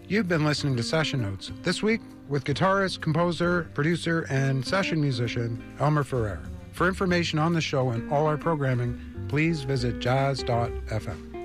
You've been listening to Session Notes, this week with guitarist, composer, producer, and session musician Elmer Ferrer. For information on the show and all our programming, please visit jazz.fm.